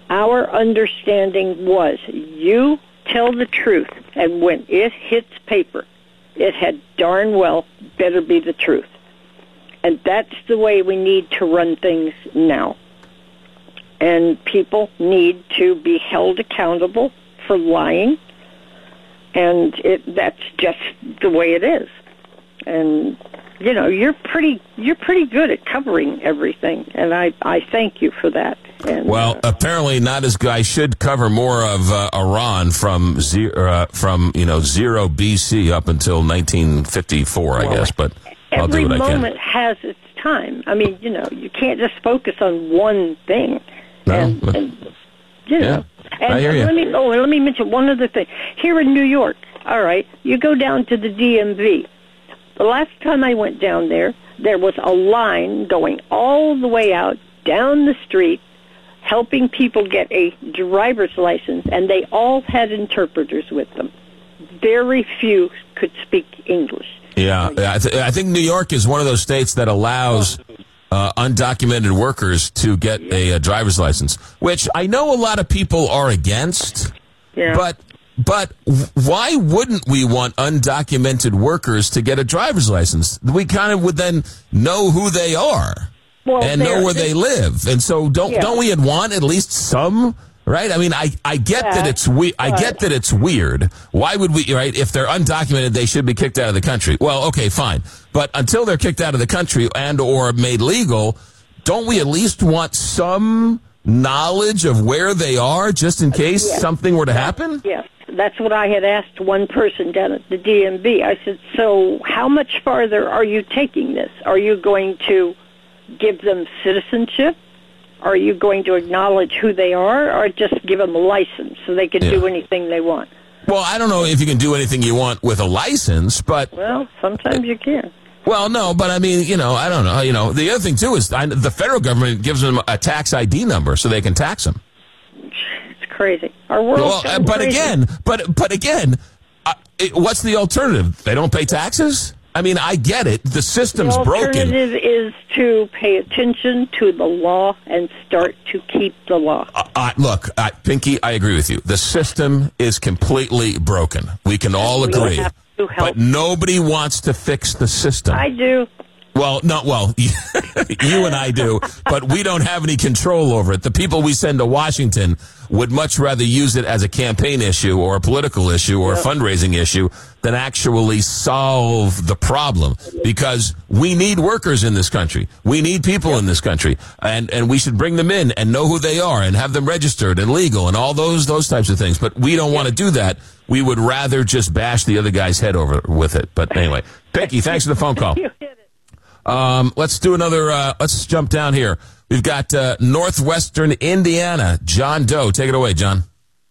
our understanding was you tell the truth, and when it hits paper, it had darn well better be the truth. And that's the way we need to run things now. And people need to be held accountable for lying, and that's just the way it is. And you know, you're pretty good at covering everything, and I thank you for that. And, well, apparently not as good. I should cover more of Iran from zero BC up until 1954, I guess. But I'll do what I can. Every moment has its time. I mean, you know, you can't just focus on one thing. No, and you know. And I hear you. Let me mention one other thing. Here in New York, all right, you go down to the DMV. The last time I went down there was a line going all the way out down the street, helping people get a driver's license, and they all had interpreters with them. Very few could speak English. Yeah, I think New York is one of those states that allows undocumented workers to get a driver's license, which I know a lot of people are against. Yeah. But why wouldn't we want undocumented workers to get a driver's license? We kind of would then know who they are and know where they live. And so don't we want at least some, right? I mean, I get that it's weird. Why would we, right? If they're undocumented, they should be kicked out of the country. Well, okay, fine. But until they're kicked out of the country and or made legal, don't we at least want some knowledge of where they are just in case something were to happen? Yes. That's what I had asked one person down at the DMV. I said, so how much farther are you taking this? Are you going to give them citizenship? Are you going to acknowledge who they are, or just give them a license so they can do anything they want? Well, I don't know if you can do anything you want with a license, but... Well, sometimes you can. Well, no, but I mean, you know, I don't know. You know, the other thing, too, is the federal government gives them a tax ID number so they can tax them. Crazy. Our world's crazy. But again, what's the alternative? They don't pay taxes? I mean, I get it. The system's broken. The alternative is to pay attention to the law and start to keep the law. Look, Pinky, I agree with you. The system is completely broken. We can all agree. Have to help. But nobody wants to fix the system. I do. Well, you and I do, but we don't have any control over it. The people we send to Washington would much rather use it as a campaign issue or a political issue or a fundraising issue than actually solve the problem, because we need workers in this country. We need people in this country, and we should bring them in and know who they are and have them registered and legal and all those types of things. But we don't want to do that. We would rather just bash the other guy's head over with it. But anyway, Pinky, thanks for the phone call. Let's do another, let's jump down here. We've got northwestern Indiana. John Doe. Take it away, John.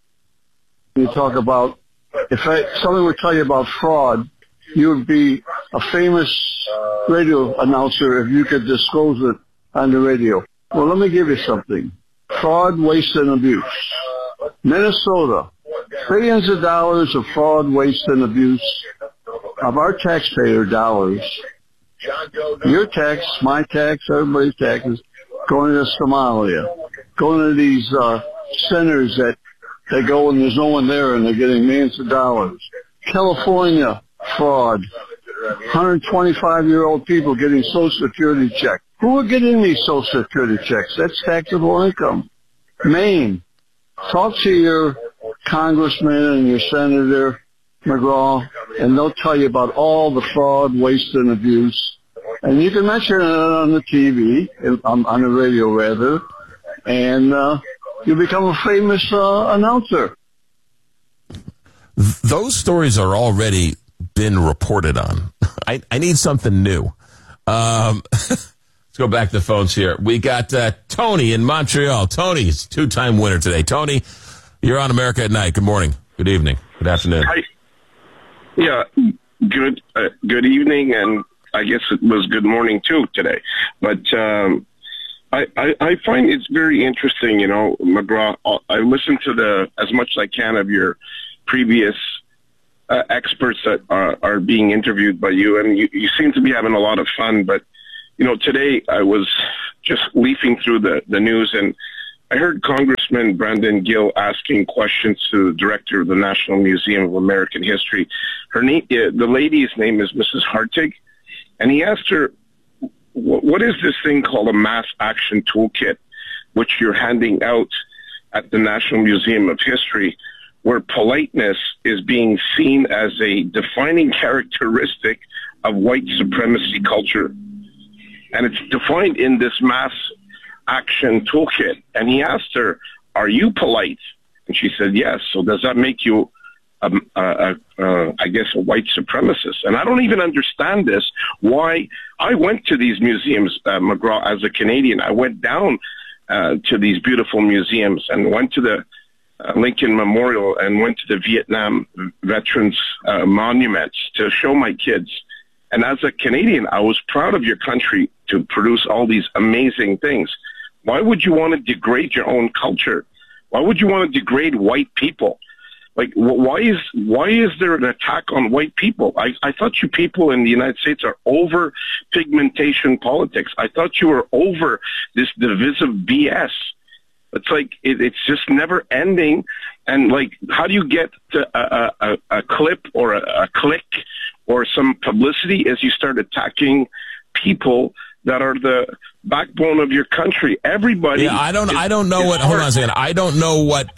You talk about, if someone would tell you about fraud, you would be a famous radio announcer if you could disclose it on the radio. Well, let me give you something. Fraud, waste, and abuse. Minnesota, billions of dollars of fraud, waste, and abuse of our taxpayer dollars. Your tax, my tax, everybody's taxes, going to Somalia, going to these centers that they go and there's no one there and they're getting millions of dollars. California, fraud. 125-year-old people getting Social Security checks. Who are getting these Social Security checks? That's taxable income. Maine, talk to your congressman and your senator, McGraw, and they'll tell you about all the fraud, waste, and abuse. And you can mention it on the TV, on the radio rather, and you become a famous announcer. Those stories are already been reported on. I need something new. Let's go back to the phones here. We got Tony in Montreal. Tony's two-time winner today. Tony, you're on America at Night. Good morning. Good evening. Good afternoon. Hi. Yeah, good evening, and I guess it was good morning too today. But I find it's very interesting, you know, McGraw. I listen to as much as I can of your previous experts that are being interviewed by you, and you seem to be having a lot of fun. But you know, today I was just leafing through the news, and I heard Congressman Brandon Gill asking questions to the director of the National Museum of American History. Her name, the lady's name is Mrs. Hartig, and he asked her, what is this thing called a mass action toolkit, which you're handing out at the National Museum of History, where politeness is being seen as a defining characteristic of white supremacy culture. And it's defined in this mass action toolkit. And he asked her, are you polite? And she said, yes. So does that make you, I guess, a white supremacist? And I don't even understand this. Why? I went to these museums, McGraw, as a Canadian. I went down to these beautiful museums and went to the Lincoln Memorial and went to the Vietnam Veterans monuments to show my kids. And as a Canadian, I was proud of your country to produce all these amazing things. Why would you want to degrade your own culture? Why would you want to degrade white people? Like, why is there an attack on white people? I thought you people in the United States are over pigmentation politics. I thought you were over this divisive BS. It's like, it's just never ending. And like, how do you get to a clip or a click or some publicity as you start attacking people that are the backbone of your country? Everybody. Yeah, I don't know what, hold on a second. I don't know what,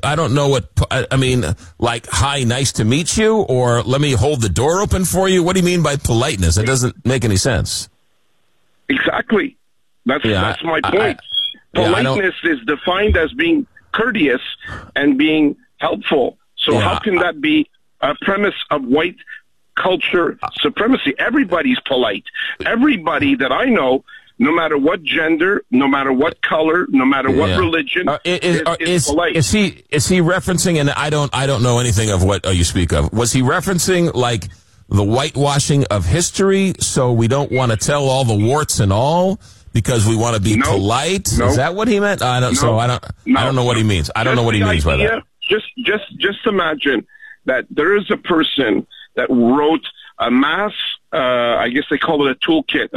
I mean, like, hi, nice to meet you, or let me hold the door open for you. What do you mean by politeness? It doesn't make any sense. Exactly. That's my point. Politeness is defined as being courteous and being helpful. So how can that be a premise of white culture supremacy? Everybody's polite. Everybody that I know, no matter what gender, no matter what color, no matter what religion, is polite. Is he referencing? And I don't know anything of what you speak of. Was he referencing like the whitewashing of history? So we don't want to tell all the warts and all because we want to be polite. No. Is that what he meant? I don't know what he means. I don't know what he means by that. Just imagine that there is a person that wrote a mass, I guess they call it a toolkit,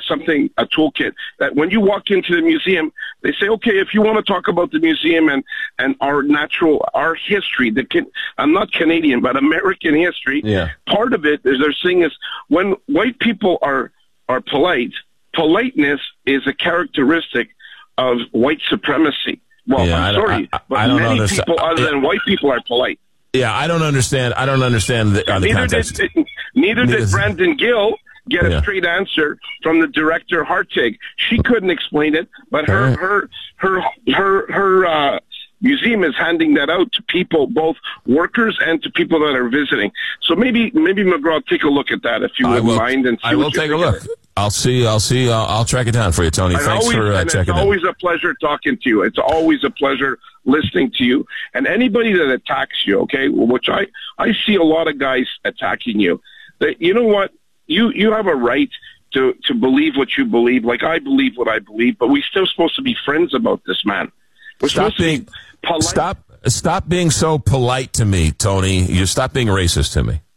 a toolkit that when you walk into the museum, they say, okay, if you want to talk about the museum and our history, I'm not Canadian, but American history, part of it is they're saying is when white people are polite, politeness is a characteristic of white supremacy. Well, I'm sorry, but many people other than white people are polite. Yeah, I don't understand the context. Neither did Brandon Gill get a straight answer from the director Hartig. She couldn't explain it, but her museum is handing that out to people, both workers and to people that are visiting. So maybe McGraw, take a look at that if you wouldn't mind. And see I will take a look. I'll see. I'll track it down for you, Tony. Thanks for checking in. It's always a pleasure talking to you. It's always a pleasure listening to you. And anybody that attacks you, okay, which I see a lot of guys attacking you. That, you know what? You have a right to believe what you believe. Like I believe what I believe, but we're still supposed to be friends about this, man. Stop being so polite to me, Tony. You stop being racist to me.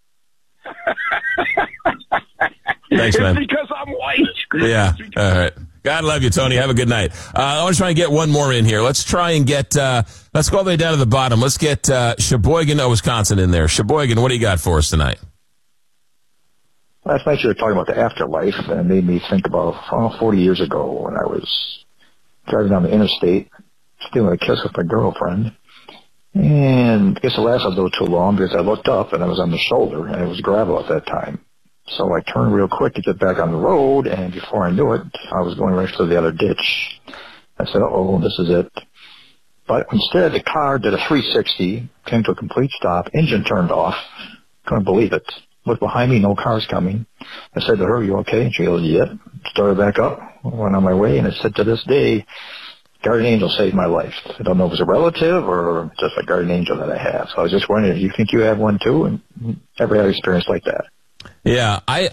Thanks, man. It's because I'm white. Yeah. All right. God love you, Tony. Have a good night. I want to try and get one more in here. Let's try and get, let's go all the way down to the bottom. Let's get Sheboygan, Wisconsin in there. Sheboygan, what do you got for us tonight? Last night you were talking about the afterlife, and it made me think about 40 years ago when I was driving down the interstate, stealing a kiss with my girlfriend. And I guess it lasted a little too long because I looked up and I was on the shoulder, and it was gravel at that time. So I turned real quick to get back on the road, and before I knew it, I was going right to the other ditch. I said, uh-oh, this is it. But instead, the car did a 360, came to a complete stop, engine turned off. Couldn't believe it. Looked behind me, no cars coming. I said to her, you okay? And she goes, yep. Started back up, went on my way, and I said, to this day, guardian angel saved my life. I don't know if it was a relative or just a guardian angel that I have. So I was just wondering, do you think you have one too? And ever had an experience like that? Yeah, I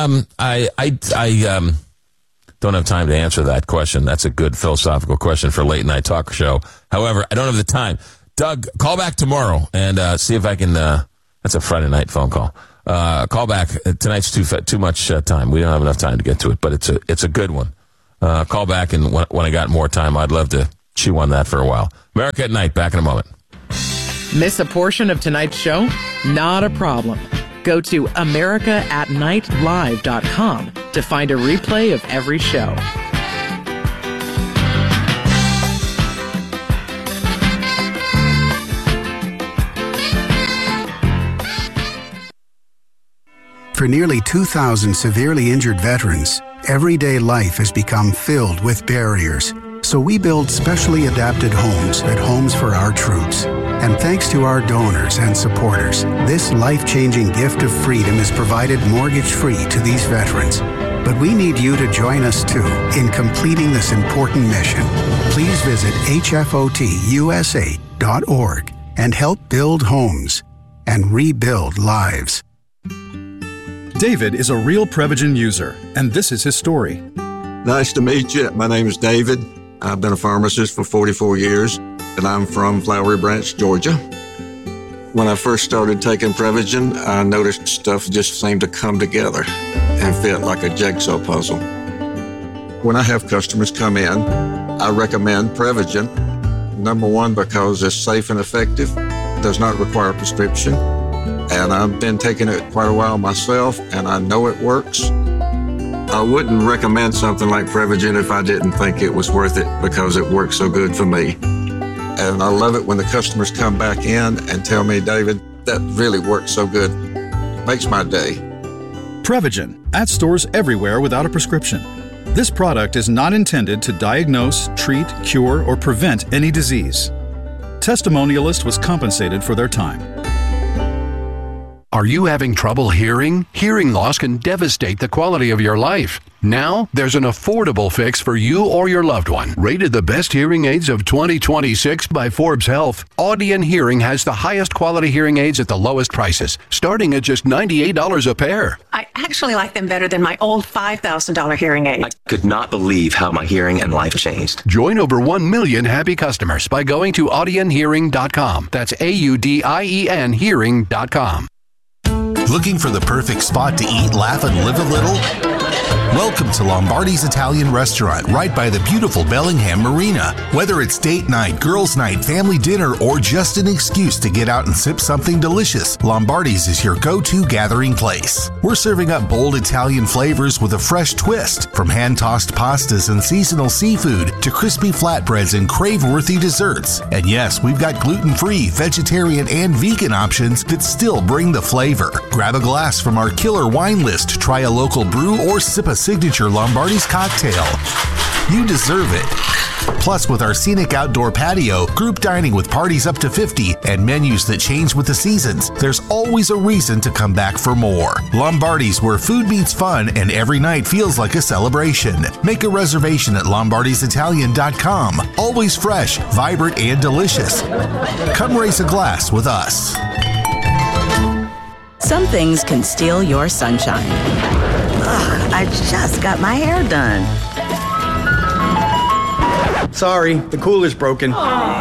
don't have time to answer that question. That's a good philosophical question for a late night talk show. However, I don't have the time. Doug, call back tomorrow and see if I can. That's a Friday night phone call. Call back. Tonight's too much time. We don't have enough time to get to it, but it's a good one. Call back, and when I got more time, I'd love to chew on that for a while. America at Night, back in a moment. Miss a portion of tonight's show? Not a problem. Go to AmericaAtNightLive.com to find a replay of every show. For nearly 2,000 severely injured veterans, everyday life has become filled with barriers. So we build specially adapted homes at Homes for Our Troops. And thanks to our donors and supporters, this life-changing gift of freedom is provided mortgage-free to these veterans. But we need you to join us, too, in completing this important mission. Please visit hfotusa.org and help build homes and rebuild lives. David is a real Prevagen user, and this is his story. Nice to meet you. My name is David. I've been a pharmacist for 44 years, and I'm from Flowery Branch, Georgia. When I first started taking Prevagen, I noticed stuff just seemed to come together and fit like a jigsaw puzzle. When I have customers come in, I recommend Prevagen. Number one, because it's safe and effective, does not require a prescription. And I've been taking it quite a while myself, and I know it works. I wouldn't recommend something like Prevagen if I didn't think it was worth it because it works so good for me. And I love it when the customers come back in and tell me, David, that really works so good. Makes my day. Prevagen, at stores everywhere without a prescription. This product is not intended to diagnose, treat, cure, or prevent any disease. Testimonialist was compensated for their time. Are you having trouble hearing? Hearing loss can devastate the quality of your life. Now, there's an affordable fix for you or your loved one. Rated the best hearing aids of 2026 by Forbes Health, Audion Hearing has the highest quality hearing aids at the lowest prices, starting at just $98 a pair. I actually like them better than my old $5,000 hearing aid. I could not believe how my hearing and life changed. Join over 1 million happy customers by going to audionhearing.com. That's AUDIEN hearing.com. Looking for the perfect spot to eat, laugh, and live a little? Welcome to Lombardi's Italian Restaurant, right by the beautiful Bellingham Marina. Whether it's date night, girls' night, family dinner, or just an excuse to get out and sip something delicious, Lombardi's is your go-to gathering place. We're serving up bold Italian flavors with a fresh twist, from hand-tossed pastas and seasonal seafood to crispy flatbreads and crave-worthy desserts. And yes, we've got gluten-free, vegetarian, and vegan options that still bring the flavor. Grab a glass from our killer wine list, try a local brew, or sip a signature Lombardi's cocktail. You deserve it. Plus, with our scenic outdoor patio, group dining with parties up to 50, and menus that change with the seasons, there's always a reason to come back for more. Lombardi's, where food meets fun and every night feels like a celebration. Make a reservation at lombardisitalian.com. Always fresh, vibrant, and delicious. Come raise a glass with us. Some things can steal your sunshine. Ugh, I just got my hair done. Sorry, the cooler's broken.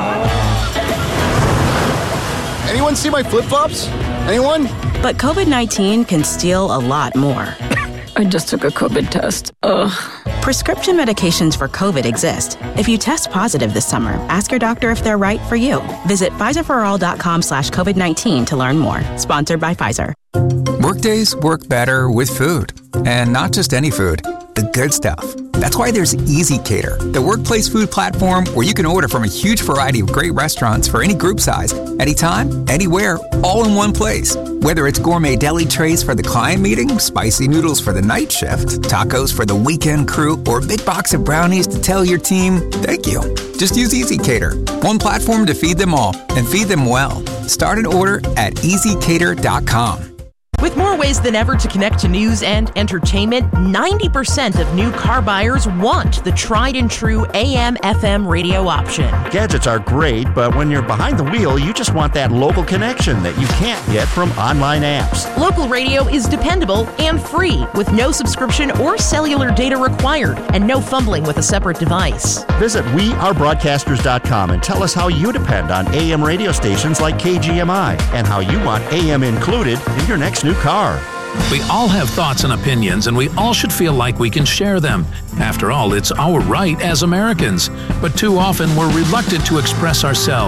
Anyone see my flip-flops? Anyone? But COVID-19 can steal a lot more. I just took a COVID test. Ugh. Prescription medications for COVID exist. If you test positive this summer, ask your doctor if they're right for you. Visit PfizerForAll.com/COVID-19 to learn more. Sponsored by Pfizer. Workdays work better with food. And not just any food, the good stuff. That's why there's EasyCater, the workplace food platform where you can order from a huge variety of great restaurants for any group size, anytime, anywhere, all in one place. Whether it's gourmet deli trays for the client meeting, spicy noodles for the night shift, tacos for the weekend crew, or a big box of brownies to tell your team, thank you. Just use EasyCater, one platform to feed them all and feed them well. Start an order at easycater.com. With more ways than ever to connect to news and entertainment, 90% of new car buyers want the tried and true AM/FM radio option. Gadgets are great, but when you're behind the wheel, you just want that local connection that you can't get from online apps. Local radio is dependable and free, with no subscription or cellular data required, and no fumbling with a separate device. Visit wearebroadcasters.com and tell us how you depend on AM radio stations like KGMI and how you want AM included in your next new car. We all have thoughts and opinions, and we all should feel like we can share them. After all, it's our right as Americans. But too often, we're reluctant to express ourselves.